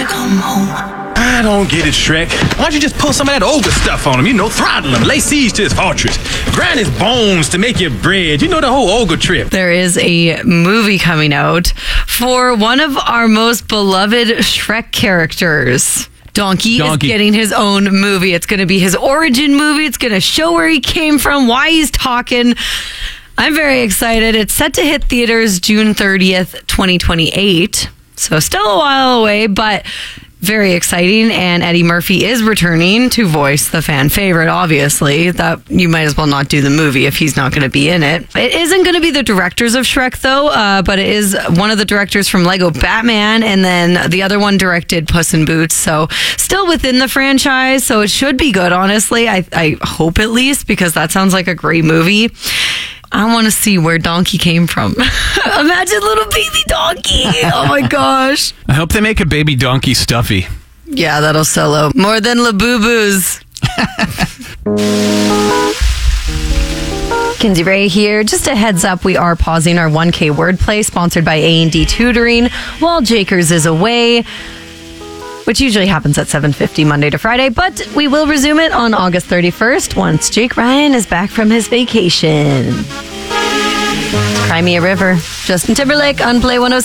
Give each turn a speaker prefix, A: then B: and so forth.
A: to come home.
B: I don't get it, Shrek. Why don't you just pull some of that ogre stuff on him? You know, throttle him, lay siege to his fortress, grind his bones to make your bread. You know, the whole ogre trip.
C: There is a movie coming out for one of our most beloved Shrek characters. Donkey is getting his own movie. It's going to be his origin movie. It's going to show where he came from, why he's talking. I'm very excited. It's set to hit theaters June 30th, 2028. So still a while away, but very exciting. And Eddie Murphy is returning to voice the fan favorite, obviously. That you might as well not do the movie if he's not going to be in it. It isn't going to be the directors of Shrek, though, but it is one of the directors from Lego Batman, and then the other one directed Puss in Boots. So still within the franchise, so it should be good, honestly. I hope at least, because that sounds like a great movie. I want to see where Donkey came from. Imagine little baby Donkey. Oh my gosh.
D: I hope they make a baby donkey stuffy.
C: Yeah, that'll sell out more than Labubu's. Kinsey Ray here. Just a heads up, we are pausing our 1K wordplay sponsored by A&D Tutoring while Jakers is away, which usually happens at 7:50 Monday to Friday, but we will resume it on August 31st once Jake Ryan is back from his vacation. Cry Me a River. Justin Timberlake on Play 106.